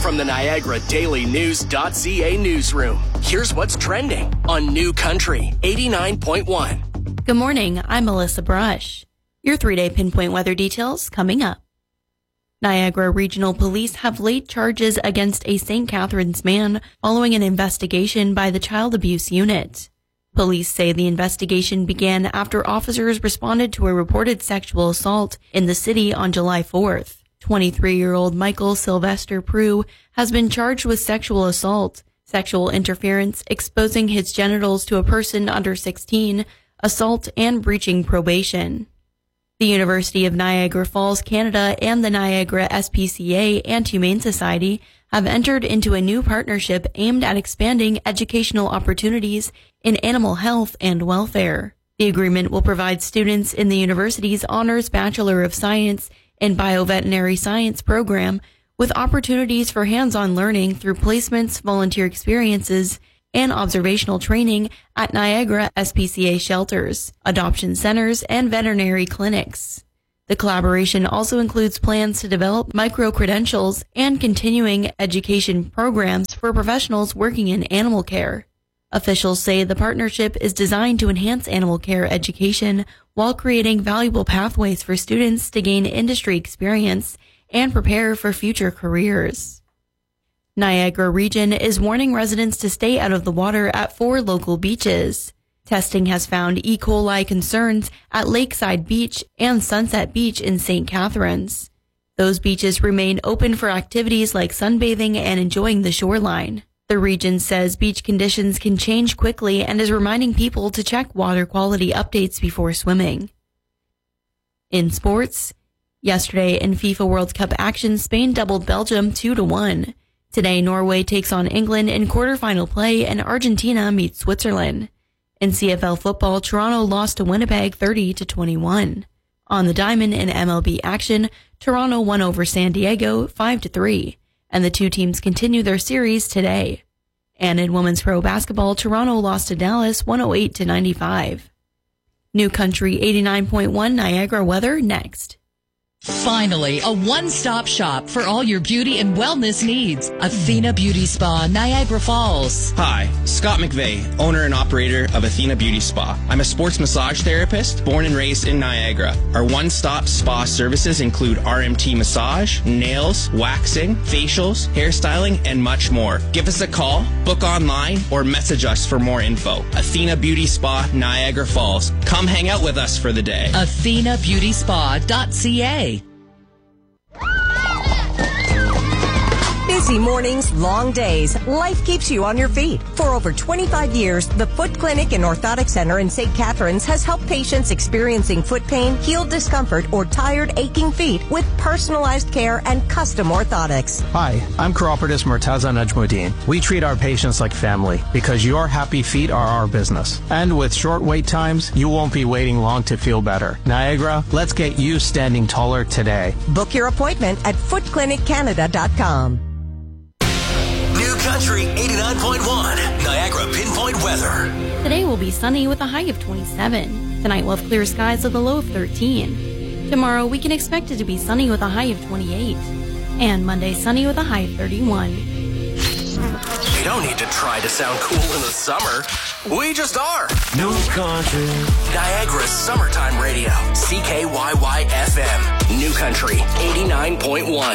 From the Niagara Daily News.ca newsroom, here's what's trending on New Country 89.1. Good morning, I'm Melissa Brush. Your 3-day pinpoint weather details coming up. Niagara Regional Police have laid charges against a St. Catharines man following an investigation by the Child Abuse Unit. Police say the investigation began after officers responded to a reported sexual assault in the city on July 4th. 23-year-old Michael Sylvester Prue has been charged with sexual assault, sexual interference, exposing his genitals to a person under 16, assault, and breaching probation. The University of Niagara Falls, Canada, and the Niagara SPCA and Humane Society have entered into a new partnership aimed at expanding educational opportunities in animal health and welfare. The agreement will provide students in the university's Honors Bachelor of Science and Bioveterinary Science program with opportunities for hands-on learning through placements, volunteer experiences, and observational training at Niagara SPCA shelters, adoption centers, and veterinary clinics. The collaboration also includes plans to develop micro-credentials and continuing education programs for professionals working in animal care. Officials say the partnership is designed to enhance animal care education while creating valuable pathways for students to gain industry experience and prepare for future careers. Niagara Region is warning residents to stay out of the water at 4 local beaches. Testing has found E. coli concerns at Lakeside Beach and Sunset Beach in St. Catharines. Those beaches remain open for activities like sunbathing and enjoying the shoreline. The region says beach conditions can change quickly and is reminding people to check water quality updates before swimming. In sports, yesterday in FIFA World Cup action, Spain doubled Belgium 2-1. Today, Norway takes on England in quarterfinal play and Argentina meets Switzerland. In CFL football, Toronto lost to Winnipeg 30-21. On the diamond in MLB action, Toronto won over San Diego 5-3, and the two teams continue their series today. And in women's pro basketball, Toronto lost to Dallas 108-95. New Country 89.1 Niagara weather next. Finally, a one-stop shop for all your beauty and wellness needs. Athena Beauty Spa, Niagara Falls. Hi, Scott McVeigh, owner and operator of Athena Beauty Spa. I'm a sports massage therapist born and raised in Niagara. Our one-stop spa services include RMT massage, nails, waxing, facials, hairstyling, and much more. Give us a call, book online, or message us for more info. Athena Beauty Spa, Niagara Falls. Come hang out with us for the day. AthenaBeautySpa.ca. Busy mornings, long days. Life keeps you on your feet. For over 25 years, the Foot Clinic and Orthotic Center in St. Catharines has helped patients experiencing foot pain, heel discomfort, or tired, aching feet with personalized care and custom orthotics. Hi, I'm chiropradist Murtaza Najmuddin. We treat our patients like family because your happy feet are our business. And with short wait times, you won't be waiting long to feel better. Niagara, let's get you standing taller today. Book your appointment at footcliniccanada.com. New Country 89.1 Niagara pinpoint weather. Today will be sunny with a high of 27. Tonight we'll have clear skies with a low of 13. Tomorrow we can expect it to be sunny with a high of 28. And Monday sunny with a high of 31. You don't need to try to sound cool in the summer. We just are. New Country. Niagara's summertime radio. CKYY FM. New Country 89.1.